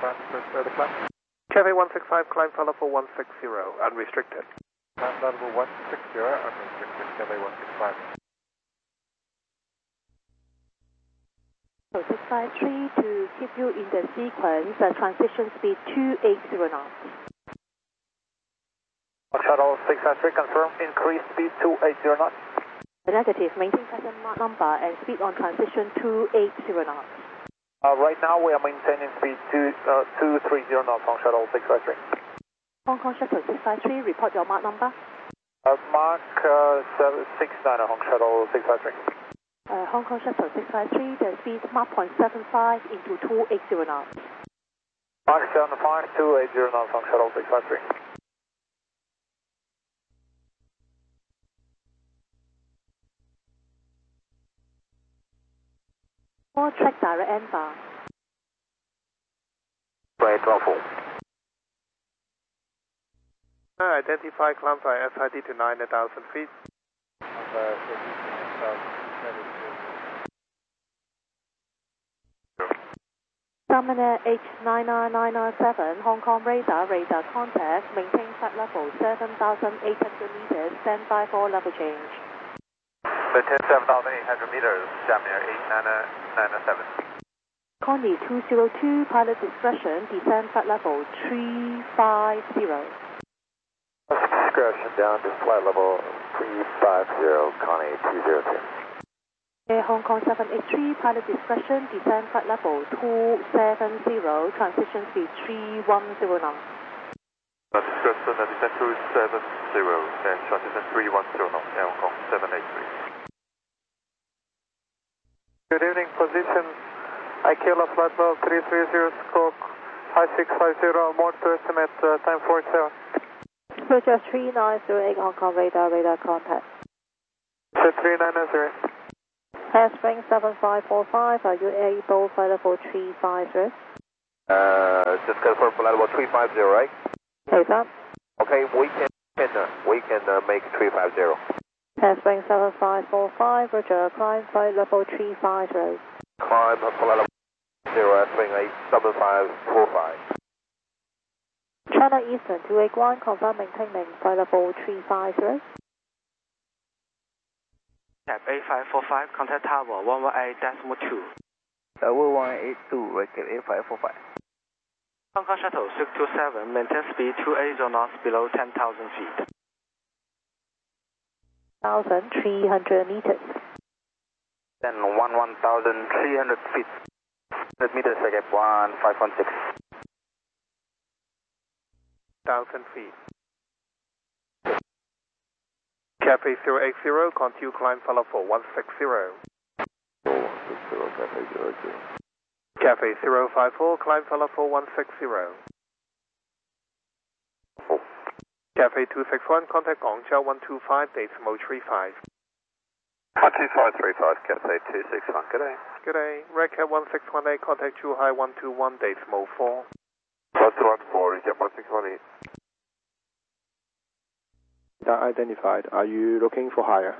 the climb. Cafe 165, climb follow for 160, unrestricted. Climb level 160, unrestricted, Cafe 165. So 653 to keep you in the sequence, transition speed 280 knots. Shuttle 653, confirm, increase speed 280 knots. Negative, maintain present Mach number and speed on transition 280 knots. Right now we are maintaining speed 230 knots on Shuttle 653. Hong Kong Shuttle 653, report your Mach number. Mach 69 on Shuttle 653. Hong Kong Shuttle 653, the speed Mach 0.75 into 280 knots. Mach 75, 280 knots on Shuttle 653. All track direct N bar. Right, 12. Identify climb by SID to 9,000 feet. Dominant H99997, Hong Kong radar contact, maintain flight level 7,800 meters, stand by for level change. Maintain 7,800 meters, Jamir 8997. Connie 202, pilot discretion, descend flight level 350. Discretion down to flight level 350, Connie 202. Hong Kong 783, pilot discretion, descend flight level 270, transition speed 310 knots. Discretion, descend 270, and transition 310 knots, Hong Kong 783. Good evening, position IKELA flight level 330, stroke high 650, more to estimate, time 47. Roger 3908, Hong Kong radar contact. 3908. Hairspring 7545, are you able flight level 350? Just confirm flight level 350, right? Hey, that. Okay, we can make 350. Hairspring 7545, Roger, climb flight level 350. Climb flight level 0, swing 87545. China Eastern 281, confirm maintaining flight level 350. Cap A545, contact tower 118.2. Tower 182, record A545. Hong Kong Shuttle 627, maintain speed 280 knots below 10,000 feet. 1,300 meters. Then 1,300 feet. 100 meters, I get 1516. 1,000 feet. Cafe 080, continue climb follow for 160. Cafe 054, climb follow for 160. Cafe 261, contact Guangzhou 125, decimal 35. 12535, Cafe 261, good day. Good day. Red Cat 1618, contact Zhuhai 121, decimal 4. 114, Jet 1618. Not identified. Are you looking for higher?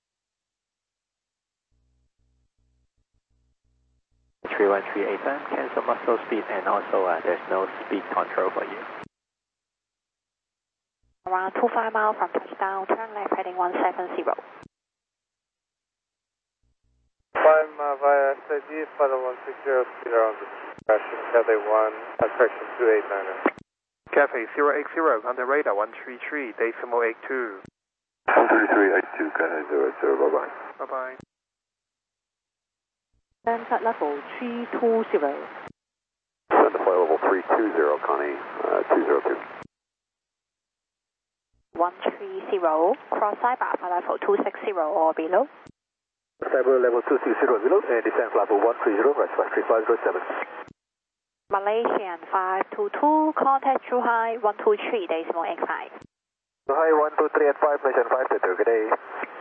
3138, cancel muscle speed, and also there's no speed control for you. Around 25 miles from touchdown, turn left heading 170. Climb via SID, flight 160, speed around the discretion, Cafe 1, correction 289. Cafe 080, on the radar 133, decimal 82. 13382, Cafe 00, bye-bye. Bye-bye. Then flight level 320. Send to flight level 320, Connie, 202. 130, cross Cyber flight level 260 or below. Cyber level 260 below, and descend flight level 130, right, 3507. Malaysian 522, contact Zhuhai 123, decimal 85. Zhuhai 123 at 5, Malaysian 522, good day.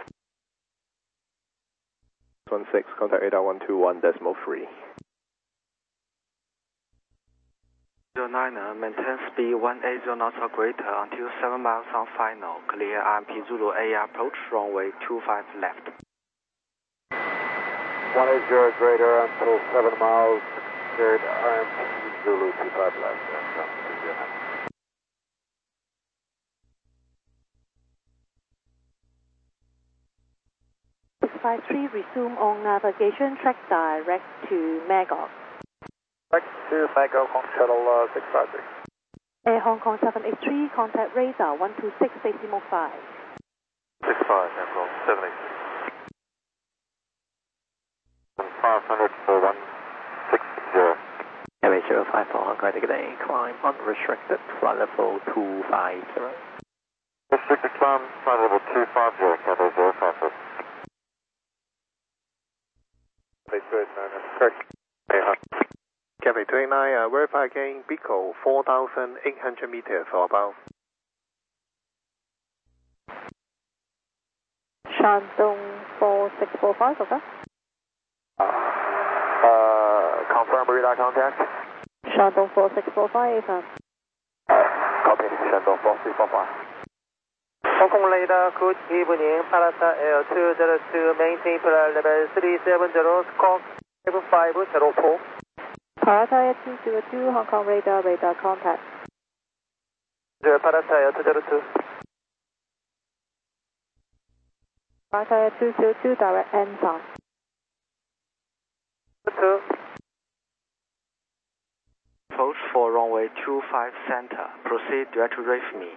16, contact 8121, decimal 3. 09, maintain speed 180 knots or greater until 7 miles on final. Clear RMP Zulu A approach, runway 25 left. 180 greater until 7 miles, cleared RMP Zulu 25 left and come to Vietnam. 653, resume on navigation track direct to Magog. Direct to Magog on shuttle 653. Air Hong Kong 783, contact radar 126.5. 65, Central 783. 500 for 160. Airway 054, Hong Kong today, climb unrestricted, flight level 250. Restricted climb, flight level 250, Cathay 054. Correct. Cathay 29, verify again, Bico 4,800 meters or above. Shandong 4645, over. Confirm radar contact. Shandong 4645, Copy, Shandong 4645. Hong Kong radar, good evening, Parata Air 202, maintain flight level 370, squawk 7504. Parata Air 202, Hong Kong radar, radar contact. Parata Air 202. Parata Air 202, direct Anton. 2. Approach for runway 25 center. Proceed direct to RAFME.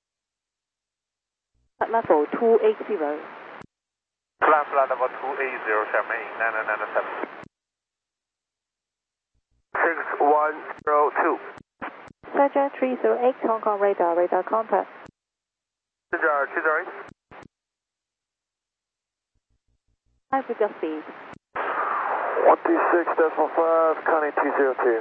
At level 280. Climb flight level 280, Sherman 9997. 6102. Surgeon 308, Hong Kong radar, radar contact. Surgeon 308. 5 with your speed. 126.5, Connie 202.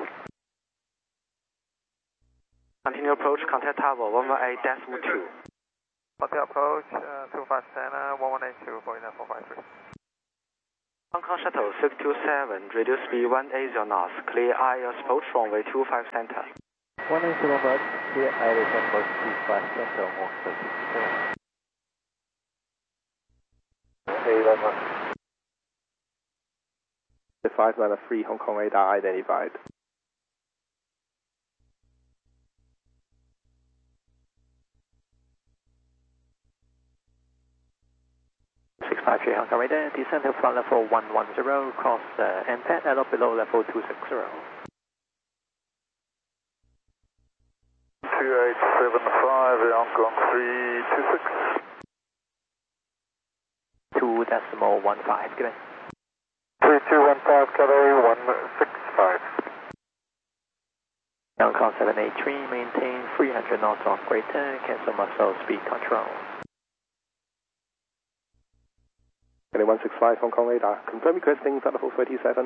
Continue approach, contact tower 118.2. Hotel approach 25 center 1182 Hong Kong Shuttle 627, reduce speed 180 knots, clear IELTS approach runway 25 center. 180 knots, clear IELTS approach 25 center, 134. The 593 Hong Kong radar identified. Hong Kong radar, descend to flight level 110, cross NPAD, and up below level 260. 2875, Hong Kong 326. 2.15, good day. 3215, Cathay 165. Hong Kong 783, maintain 300 knots off greater, cancel muscle speed control. Cathay 165 Hong Kong radar, confirm requesting flight level 37.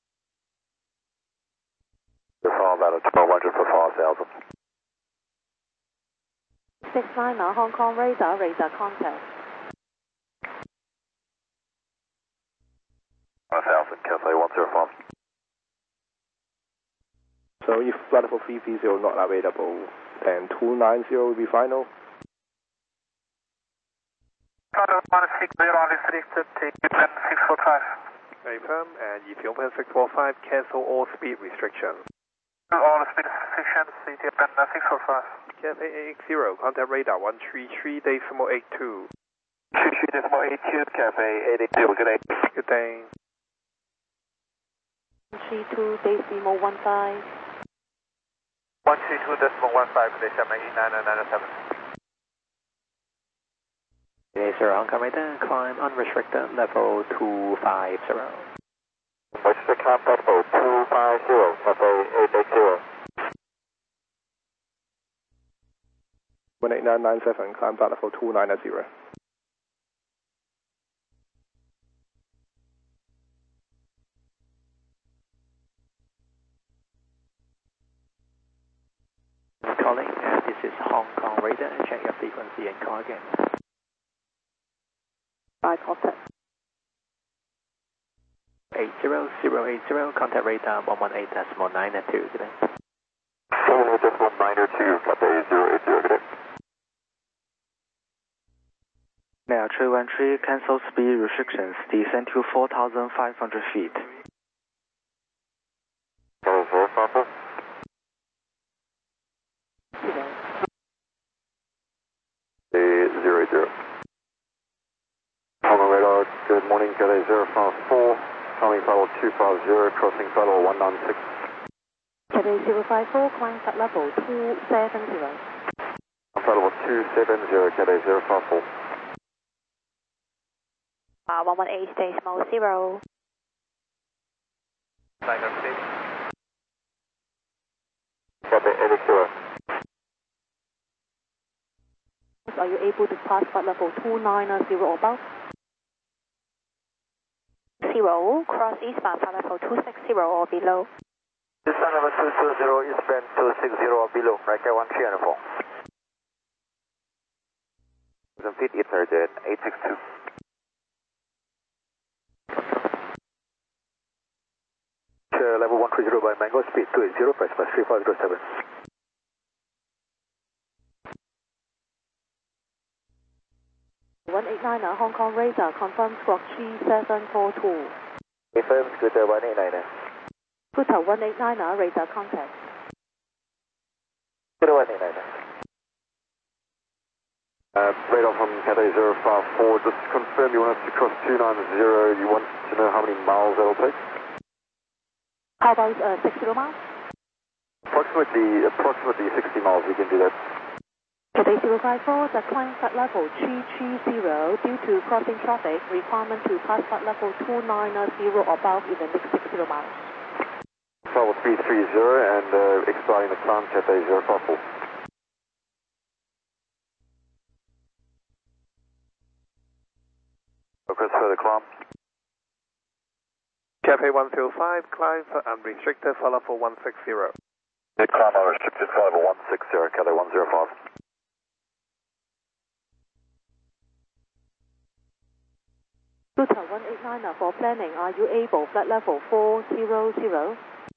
Default about 1200 for 4,000. 69 Hong Kong radar, radar contact. 1,000, Cathay 105. So if flight level 330 not available, then 290 will be final. Flight 160 restricted, take plan 645. Very firm, and if you open 645, cancel all speed restrictions. All speed restrictions, CT plan 645. Cathay 880, contact radar 133.82. 33.82, Cathay 880, good day. Good day. 132.15. 132.15, good day, Sherman 9997. Okay, sir, Hong Kong radar, climb unrestricted, level 250. Register climb level 250, Cathay 880. 18997, climb flight level 290. Calling, this is Hong Kong radar, check your frequency and call again. By contact. 80080, contact radar 118.992, good day. 118.992, Cathay 080, good day. Now 313, cancel speed restrictions, descend to 4,500 feet. Cathay 054. Cathay 054, climbing flight level 250, crossing flight level 196. Cathay 054, climb flight level 270. Flight level 270, Cathay 054. 118 decimal 0. Cathay 80 kilo. Are you able to pass flight level 290 or above? 0, cross eastbound flight level 260 or below. Descent level 220, eastbound 260 or below, right car 13 and 4. Feet, it's at 862. Level 130 by Mango, speed 280, press plus 3507. Hong Kong radar confirm squawk 3742. Confirm Scooter 189er. Scooter 189er, radar contact. Scooter 189er. Radar from Cathay 054, just confirm you want us to cross 290, you want to know how many miles that'll take? How about 60 miles? Approximately 60 miles, we can do that. Cathay 054, the climb flight level 330 due to crossing traffic, requirement to pass flight level 290 or above in the next 60 miles. Level 330 and expiring the climb, Cathay 054. Request for the climb. Cathay 105, climb for unrestricted, follow for 160. Mid climb unrestricted, flight level 160, Cathay 105. Scooter 189er for planning, are you able flight level 400? 400,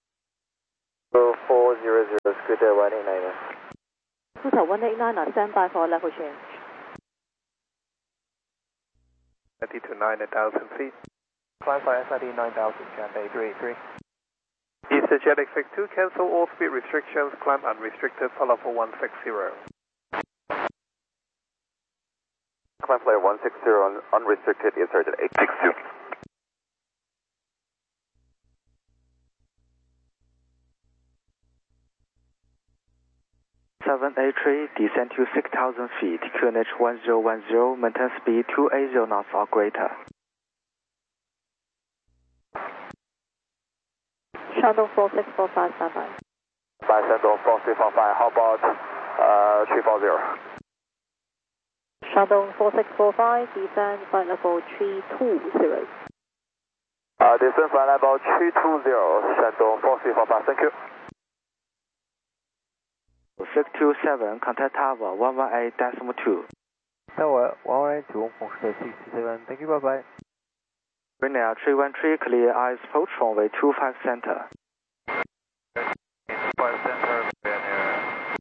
Scooter 189er. Scooter 189er, stand by for level change. 30 to 9,000 feet. Climb for SID 9000, Cathay 383. EasterJet X62, cancel all speed restrictions, climb unrestricted, follow for 160. Climb flight 160 unrestricted, insert at 862. Descend to 6,000 feet, QNH 1010, maintain speed 280 knots or greater. Shandong 46457. By Shandong 4345, how about 340? Shandong 4645, descend flight level 320. Descend flight level 320, Shandong 4345, thank you. 627, contact tower 118.2. Tower 118, Hong Kong 67, thank you, bye bye. Ryanair 313, clear eyes approach runway 25 center. 5 center, Ryanair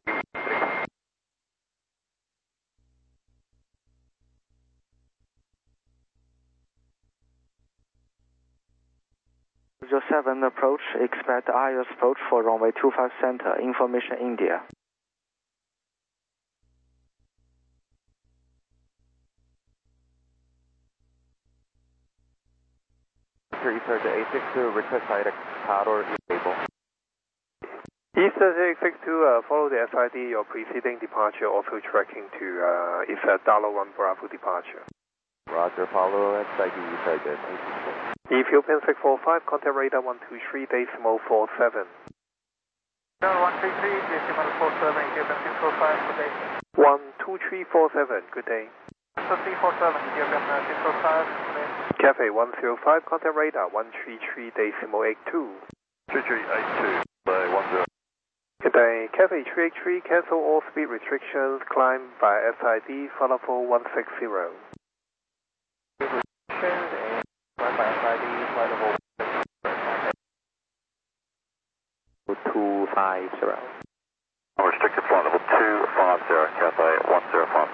07 approach, expect IOS approach for runway 25 center, information India. 862, request direct tower stable. EasterJet X62, follow the SID, your preceding departure, also tracking to it's a $1 Bravo departure. Roger, follow SID, EasterJet 862. Ethiopian 645, contact radar 123, decimal 47. 133, decimal 47, Ethiopian 645, good day. 12347, good day. 347, Ethiopian 645, good day. Cathay 105, contact radar 133, decimal 82. 3382, by 10. Good day, Cathay 383, cancel all speed restrictions, climb by SID, follow for 160. Climb by SID, flight level 250. Unrestricted flight level 250, Cathay 105.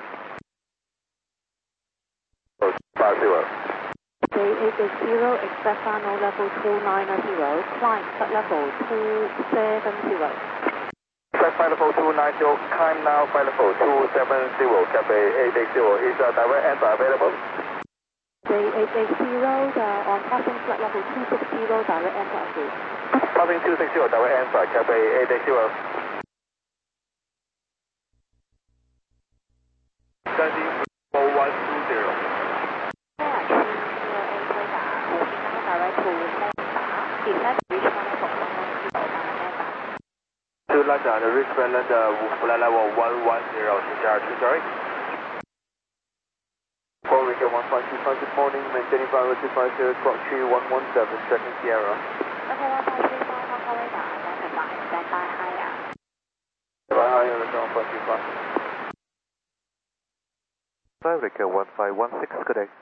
50. Cathay 880, expect final level 290, climb flight level 270. Flight flight level 290, climb now flight level 270, Cathay 880, is a direct answer available? 880 on passing flight level 260 direct answer approved. Passing 260 direct answer, Cathay 880. Standing 4120. To London, the Richmond London, flight level 110, CTR 230. 4 Rico 1525, good morning, maintaining Bravo 250, clock 2117, checking Sierra. Okay, 1535, Hong Kong radar, identify, standby higher. Standby higher, Rico 1525. 5 Rico 1516, good day.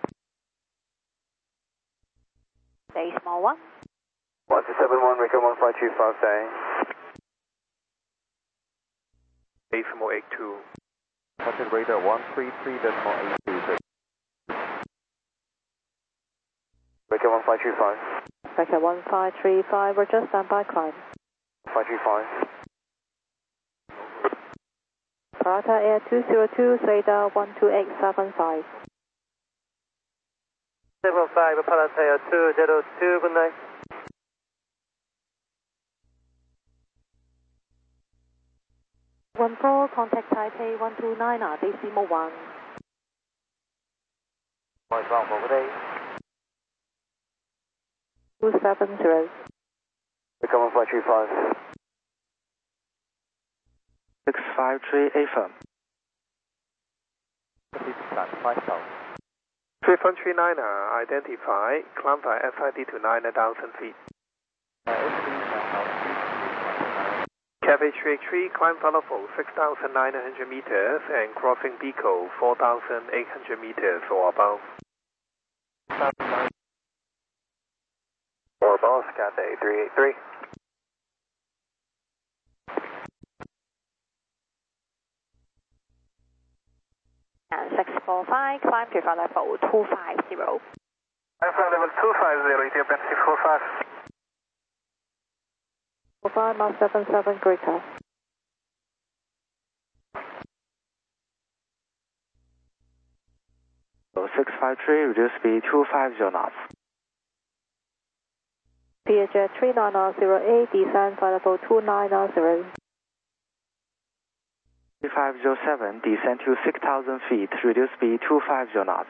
Day small one. 1271 Rico 1525, day. Decimal 82. Contact radar 133.82. Rico 1525. Record 1535, Roger, standby climb. 535. Parata Air 202, radar 12875. 75, Parata Air 202, good night. One four, contact Taipei 129, decimal 1. Good day. 270. Rico 1525. 653 affirm. 3139, identify, climb by FID to 9,000 feet. Cathay 383, climb level 6,900 meters and crossing Pico 4,800 meters or above. Or above, Cathay 383. And 645, climb to flight level 250. Flight level 250, Ethiopian 645. 45 miles 77, Greeter. So 653, reduce speed 250 knots. Piaget 39008, descend flight level 2990. 3507, descend to 6,000 feet, reduce speed 250 knots.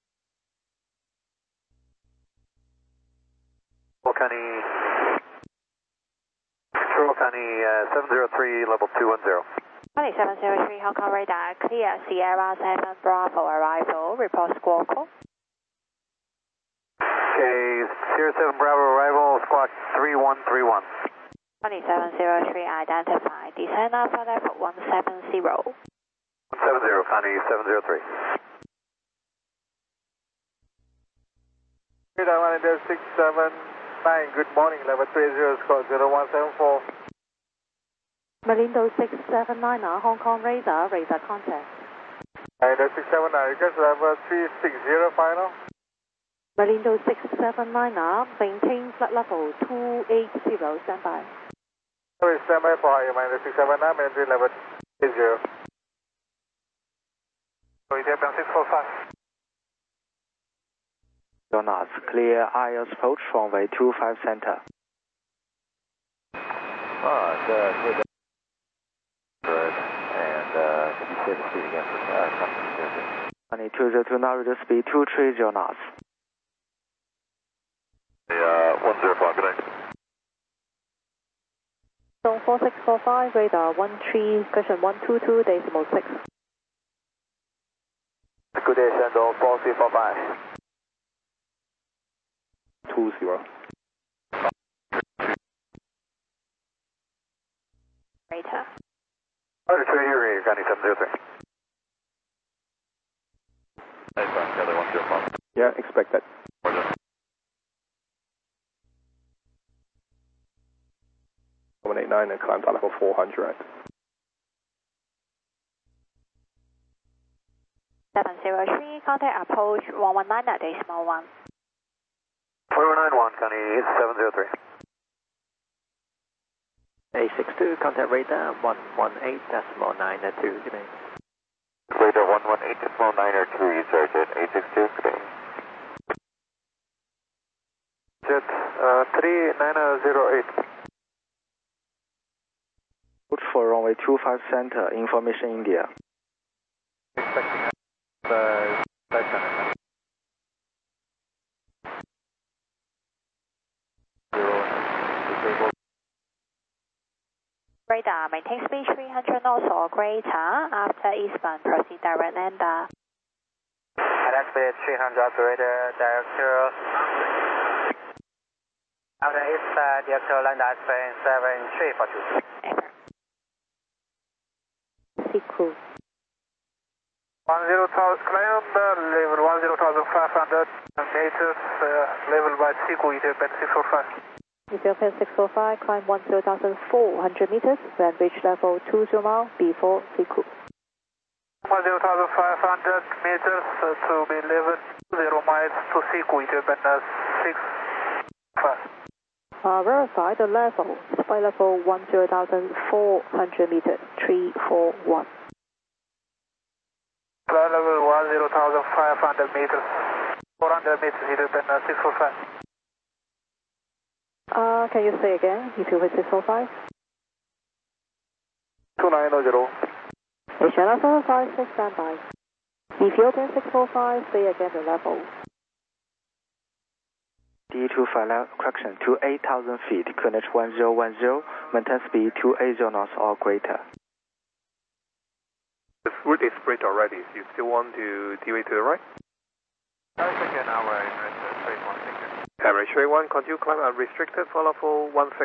Connie 703, level 210. 2703, Hong Kong radar, clear, Sierra 7 Bravo arrival, report squawk call. Okay, Sierra 7 Bravo arrival, squawk 3131. 2703, identify, descend alpha level 170. 170, Connie 703. Radar 679, good morning, level 30, squawk 0174. Malindo 679, Hong Kong radar contact. Malindo 679, request level 360 final. Malindo 679, maintain flight level 280, standby. Standby for higher, Malindo 679, maintain level 80. Ethiopian 645. Knots, clear IOS approach runway 25 center. Good. Good. And can you say the speed again for customer service? 202 now, reduce speed 230 knots. 105, good day. Zone 4645, radar 13, cushion 122, decimal 6. Good day, Shandong 4645. 20. Radar. Roger, 280, Connie 703. Cathay 105. Yeah, expect that. Roger. 189 and climb to level 400. 703, contact approach 119 decimal 1. 4091, Connie 703. A62, contact radar 118.92, good day. Radar 118.92, you Sergeant 862, good day. 3908. Approach for runway 25 center, information India. Expecting the center. Radar, maintain speed 300 knots or greater. After eastbound, proceed direct lander. At speed 300 operator, direct to. After eastbound, direct to lander train 7342. Sequel. 10,000, climb level 10,500 meters, level by Sequel, Ethiopian 645. Ethiopian 645, climb 10,400 meters, then reach level 20 miles before Sequel. 10,500 meters to be level 0 miles to Sequel, Ethiopian 645. Verify the level, flight level 10,400 meters, 341. Flight level 10,500 meters, 400 meters, Ethiopian 645. Can you say again, Ethiopian 645? 2900. Channel 756, standby. Ethiopian 645, say again the level. D25 correction to 8,000 feet, QNH 1010, maintain speed 280 knots or greater. The route is split already. You still want to deviate to the right? Again, our straight one, thank you. Average straight one, continue climb unrestricted, follow for 160.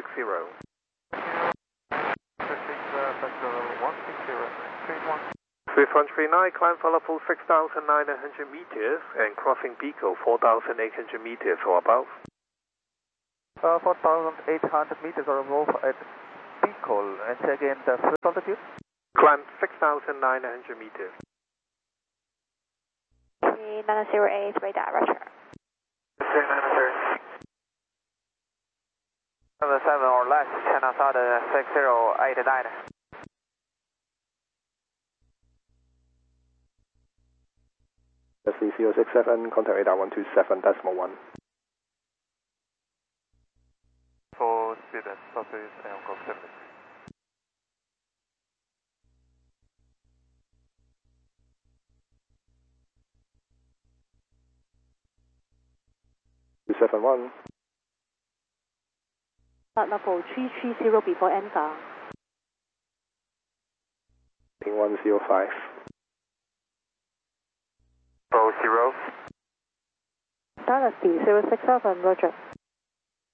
Swift 139, climb follow for 6,900 meters and crossing Pico 4,800 meters or above. 4,800 meters or above at Pico, and again the first altitude? Climb 6,900 meters. 3908, radar, roger. 3908. 7 or less, channel south 6089. SC067, contact radar 127.1. For students, Southeast and Golf 7. Flight level 330 before enter. 105. 40. Dynasty 067, roger.